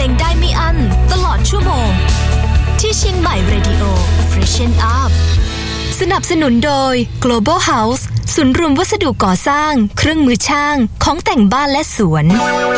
งได้ไม่อั้นตลอดชั่วโมงที่เชียงใหม่ Radio Freshen Up สนับสนุนโดย Global House ศูนย์รวมวัสดุก่อสร้างเครื่องมือช่างของแต่งบ้านและสวน